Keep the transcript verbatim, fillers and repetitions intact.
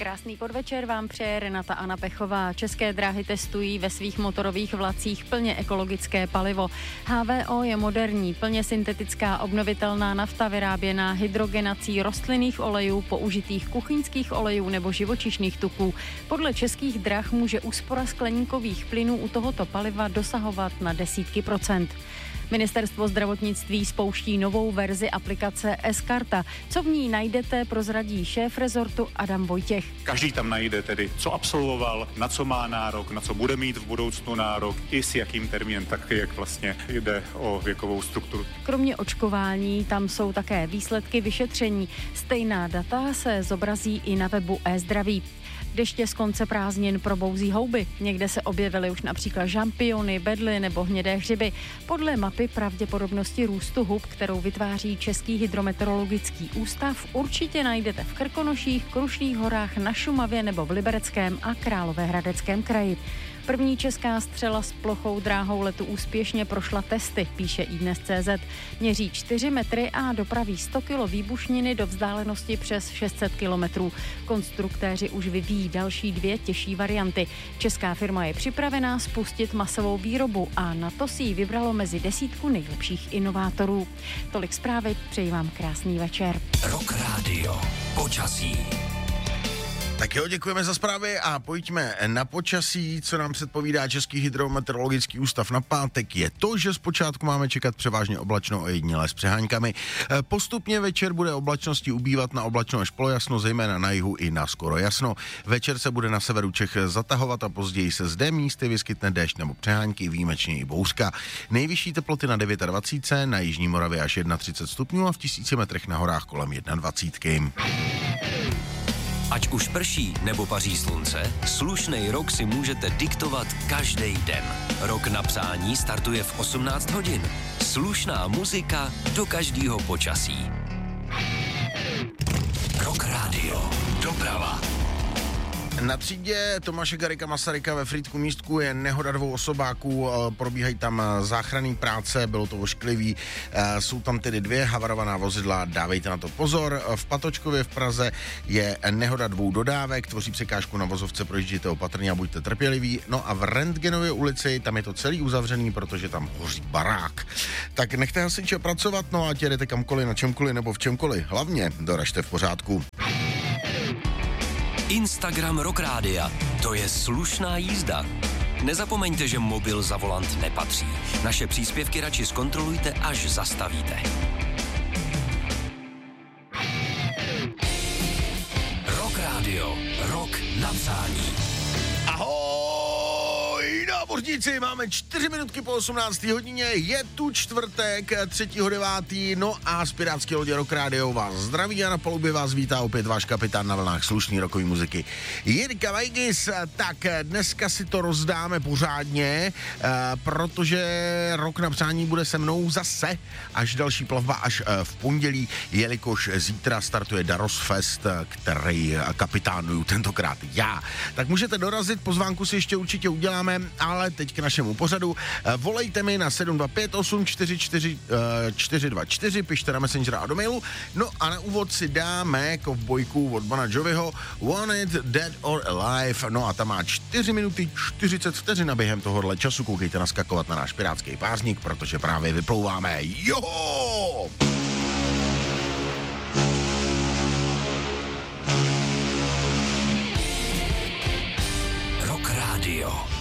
Krásný podvečer vám přeje Renata Anna Pechová. České dráhy testují ve svých motorových vlacích plně ekologické palivo. H V O je moderní, plně syntetická obnovitelná nafta vyráběná hydrogenací rostlinných olejů, použitých kuchyňských olejů nebo živočišných tuků. Podle Českých drah může úspora skleníkových plynů u tohoto paliva dosahovat na desítky procent. Ministerstvo zdravotnictví spouští novou verzi aplikace S-Karta. Co v ní najdete, prozradí šéf rezortu Adam Vojtěch. Každý tam najde tedy, co absolvoval, na co má nárok, na co bude mít v budoucnu nárok, i s jakým termínem, tak jak vlastně jde o věkovou strukturu. Kromě očkování tam jsou také výsledky vyšetření. Stejná data se zobrazí i na webu e-zdraví. Deště z konce prázdnin probouzí houby. Někde se objevily už například žampiony, bedly nebo hnědé hřiby. Podle mapy pravděpodobnosti růstu hub, kterou vytváří Český hydrometeorologický ústav, určitě najdete v Krkonoších, Krušných horách, na Šumavě nebo v Libereckém a Královéhradeckém kraji. První česká střela s plochou dráhou letu úspěšně prošla testy, píše iDnes tečka cé zet. Měří čtyři metry a dopraví sto kilo výbušniny do vzdálenosti přes šest set kilometrů. Konstruktéři už vyvíjí další dvě těžší varianty. Česká firma je připravená spustit masovou výrobu a na to si ji vybralo mezi desítku nejlepších inovátorů. Tolik zprávy, přeji vám krásný večer. Rock Radio. Počasí. Tak jo, děkujeme za zprávy a pojďme na počasí, co nám předpovídá Český hydrometeorologický ústav na pátek. Je to, že zpočátku máme čekat převážně oblačno, ojediněle s přeháňkami. Postupně večer bude oblačnosti ubývat na oblačno až polojasno, zejména na jihu i na skoro jasno. Večer se bude na severu Čech zatahovat a později se zde místy vyskytne déšť nebo přehánky, výjimečně i bouřka. Nejvyšší teploty na dvacet devět, na jižní Moravě až třicet jedna stupňů a v tisíci metrech na horách kolem dvacet jedna. Ať už prší nebo paří slunce, slušnej rok si můžete diktovat každý den. Rok na psání startuje v osmnáct hodin. Slušná muzika do každého počasí. Rock Radio. Doprava. Na třídě Tomáše Garrigua Masaryka ve Frýdku Místku je nehoda dvou osobáků, probíhají tam záchranné práce, bylo to ošklivý, jsou tam tedy dvě havarovaná vozidla, dávejte na to pozor. V Patočkově v Praze je nehoda dvou dodávek, tvoří překážku na vozovce, projíždějte opatrně a buďte trpěliví. No a v Rentgenově ulici, tam je to celý uzavřený, protože tam hoří barák. Tak nechte hasiče pracovat, no a ať jedete kamkoliv, na čemkoliv nebo v čemkoliv, hlavně doražte v pořádku. Instagram Rock Rádia. To je slušná jízda. Nezapomeňte, že mobil za volant nepatří. Naše příspěvky radši zkontrolujte, až zastavíte. Rock Radio. Rock na přání. Ahoj, námořníci, máme čtyři minutky po osmnácté hodině, je tu čtvrtek, třetího devátého no a z pirátské lodě Rock Radio vás zdraví a na palubě vás vítá opět váš kapitán na vlnách slušný rokový muziky Jirka Vajgis. Tak dneska si to rozdáme pořádně, protože Rok na přání bude se mnou zase až další plavba až v pondělí, jelikož zítra startuje Daros Fest, který kapitánuju tentokrát já. Tak můžete dorazit, pozvánku si ještě určitě uděláme, ale teď k našemu pořadu. Volejte mi na sedm dva pět osm čtyři čtyři čtyři dva čtyři, pište na Messengera a do mailu. No a na úvod si dáme kovbojku od Bona Joviho Wanted, Dead or Alive. No a ta má čtyři minuty čtyřicet vteřin během tohohle času. Koukejte naskakovat na náš pirátský pásník, protože právě vyplouváme. Jo! Rock Radio.